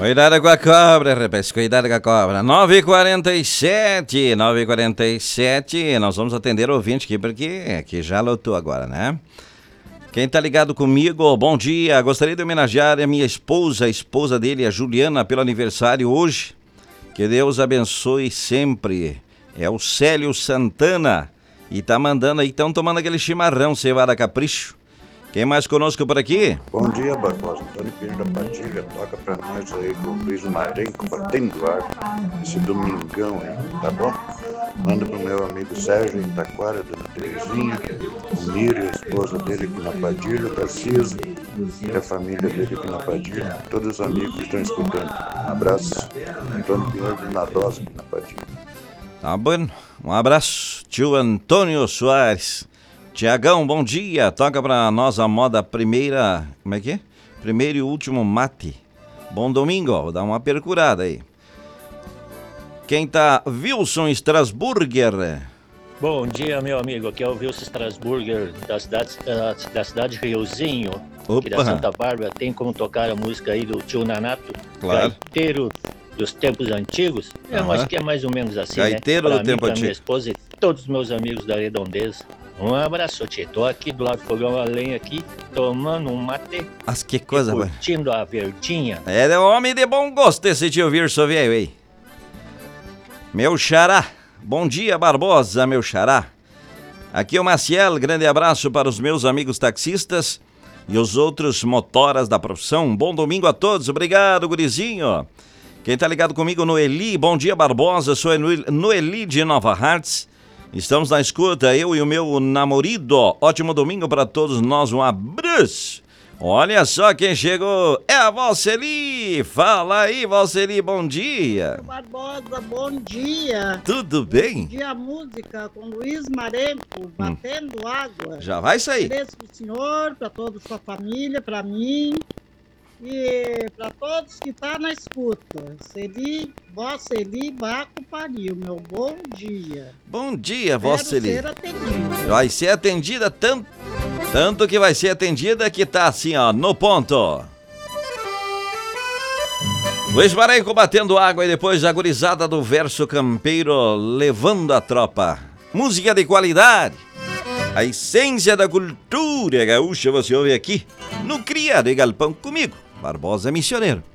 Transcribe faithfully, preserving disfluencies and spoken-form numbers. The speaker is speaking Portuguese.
Cuidado com a cobra, rapaz, cuidado com a cobra. nove e quarenta e sete, nove e quarenta e sete, nós vamos atender o ouvinte aqui, porque aqui já lotou agora, né? Quem tá ligado comigo, bom dia, gostaria de homenagear a minha esposa, a esposa dele, a Juliana, pelo aniversário hoje. Que Deus abençoe sempre. É o Célio Santana, e tá mandando aí, estão tomando aquele chimarrão, cevada capricho. Quem mais conosco por aqui? Bom dia, Barbosa. Antônio Pinho da Padilha. Toca pra nós aí com o Luiz Marenco, batendo água. Esse domingão aí, tá bom? Manda pro meu amigo Sérgio em Taquara, dona Terezinha, o Miro, a esposa dele aqui na Padilha, o Tarcísio e a família dele aqui na Padilha. Todos os amigos que estão escutando. Um abraço. Antônio Pinho de Nadosa aqui na Padilha. Tá bom. Um abraço, tio Antônio Soares. Tiagão, bom dia. Toca pra nós a moda primeira... Como é que é? Primeiro e último mate. Bom domingo, ó. Vou dar uma percurada aí. Quem tá? Wilson Strasburger. Bom dia, meu amigo. Aqui é o Wilson Strasburger, da cidade, da, da cidade de Riozinho, aqui da Santa Bárbara. Tem como tocar a música aí do tio Nanato, claro. Gaiteiro dos tempos antigos. Eu Uhum. acho que é mais ou menos assim, Gaiteiro né? do Pra tempo mim, pra antigo. minha esposa e todos os meus amigos da Redondeza. Um abraço, tio. Tô aqui do lado do fogão a lenha aqui, tomando um mate. Mas que coisa, boa. Curtindo a verdinha. É um homem de bom gosto esse tio Virso velho aí. Meu xará. Bom dia, Barbosa, meu xará. Aqui é o Maciel, grande abraço para os meus amigos taxistas e os outros motoras da profissão. Bom domingo a todos, obrigado, gurizinho. Quem tá ligado comigo, Noeli, bom dia, Barbosa, sou Noeli de Nova Hartz. Estamos na escuta, eu e o meu namorado. Ótimo domingo para todos nós, um abraço. Olha só quem chegou, é a Valceli. Fala aí, Valceli, bom dia. Barbosa, bom dia. Tudo bem? Bom dia, música com Luiz Marenco, batendo hum. água. Já vai sair. Agradeço pro senhor, para toda a sua família, para mim e para todos que tá na escuta. Celi, Vó Celi Baco Pariu, meu bom dia. Bom dia, Vó Celi. Ser atendida. Vai ser atendida tanto, tanto que vai ser atendida que tá assim, ó, no ponto. Luiz Marenco batendo água e depois a gurizada do verso campeiro levando a tropa. Música de qualidade. A essência da cultura gaúcha você ouve aqui no Criado e Galpão comigo, Barbosa Missioneiro.